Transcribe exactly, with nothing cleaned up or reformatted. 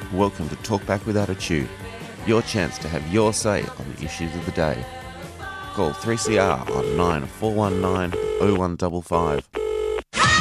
Welcome to Talkback with Attitude, your chance to have your say on the issues of the day. Call three C R on nine four one nine oh one five five